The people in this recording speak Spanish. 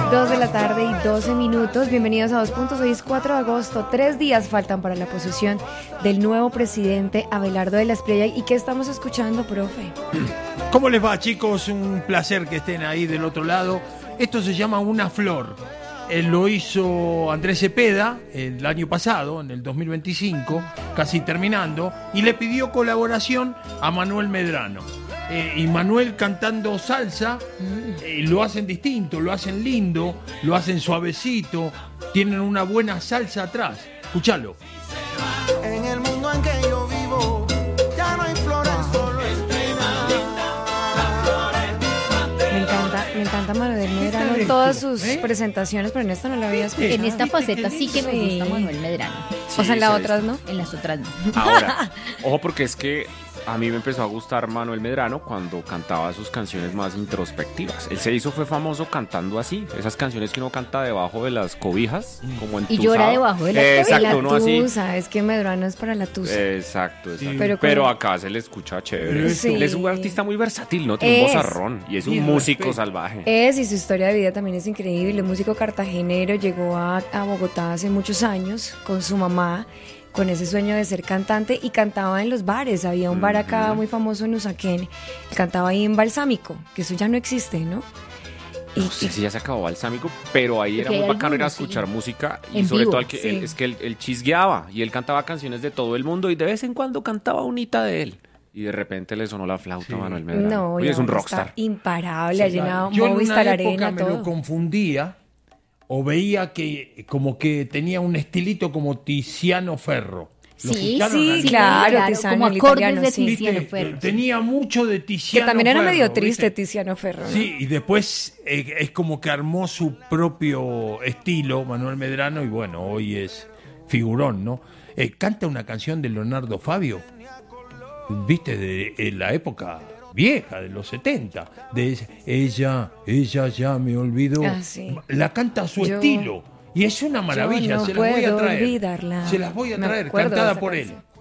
2 de la tarde y 12 minutos. Bienvenidos a 2 Puntos. Hoy es 4 de agosto. 3 días faltan para la posesión del nuevo presidente Abelardo de la Espriella. ¿Y qué estamos escuchando, profe? ¿Cómo les va, chicos? Un placer que estén ahí del otro lado. Esto se llama Una Flor. Lo hizo Andrés Cepeda el año pasado, en el 2025, casi terminando, y le pidió colaboración a Manuel Medrano. Y Manuel cantando salsa, lo hacen distinto, lo hacen lindo, lo hacen suavecito, tienen una buena salsa atrás. Escuchalo. En el mundo en que yo vivo, ya no hay flores, solo espinas. Me encanta Manuel Medrano en todas sus presentaciones, pero en esta no la había escuchado. En esta faceta sí que me gusta Manuel Medrano. Sí, o sea, en las otras no. En las otras no. Ahora, ojo, porque es que a mí me empezó a gustar Manuel Medrano cuando cantaba sus canciones más introspectivas. Él fue famoso cantando así, esas canciones que uno canta debajo de las cobijas, como entusado. Y llora debajo de las cobijas. Exacto, la tusa, es que Medrano es para la tusa. Exacto. Sí. Pero acá se le escucha chévere. Sí. Él es un artista muy versátil, ¿no? Tiene un vozarrón y es un músico salvaje. Y su historia de vida también es increíble. Músico cartagenero, llegó a Bogotá hace muchos años con su mamá, con ese sueño de ser cantante, y cantaba en los bares. Había un bar acá muy famoso en Usaquén. Él cantaba ahí en Balsámico, que eso ya no existe, ¿no? No sé si ya se acabó Balsámico, pero ahí era Porque muy hay bacano ir a algunos, escuchar sí. música y En sobre vivo, todo sí. es que él chisgueaba y él cantaba canciones de todo el mundo y de vez en cuando cantaba unita de él. Y de repente le sonó la flauta a Manuel Medrano. No, Oye, es un rockstar. Está imparable, ha llenado Yo en Movistar una época Arena, me todo. lo confundía o veía que como que tenía un estilito como Tiziano Ferro. ¿Lo Sí, escucharon sí, alguna claro, vez? Tiziano, como el acordes italiano, de sí. Tiziano ¿Viste? Ferro. Tenía mucho de Que Tiziano también era Ferro, medio triste ¿viste? Tiziano Ferro, ¿no? Sí, y después es como que armó su propio estilo, Manuel Medrano, y bueno, hoy es figurón, ¿no? Canta una canción de Leonardo Fabio, viste, de la época vieja, de los 70, de ella ya me olvidó. Ah, sí. La canta a su Yo- estilo, y es una maravilla, yo no se las voy a puedo traer. olvidarla. Se las voy a Me traer, acuerdo de cantada esa por canción. él.